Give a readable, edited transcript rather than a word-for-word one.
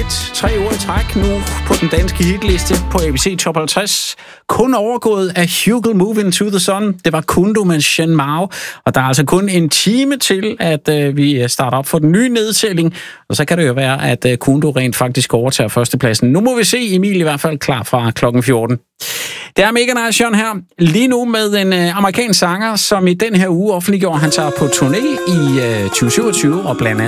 hit 3 uger i træk nu på den danske hitliste på ABC Top 50. Kun overgået af Hugo Moving to the Sun. Det var Kundo med Shen Mao. Og der er altså kun en time til, at vi starter op for den nye nedtælling. Og så kan det jo være, at Kundo rent faktisk overtager førstepladsen. Nu må vi se, Emil i hvert fald klar fra klokken 14. Det er Mega Nice John her, lige nu med en amerikansk sanger, som i den her uge offentliggjorde, han tager på turné i 2027 og blandt andet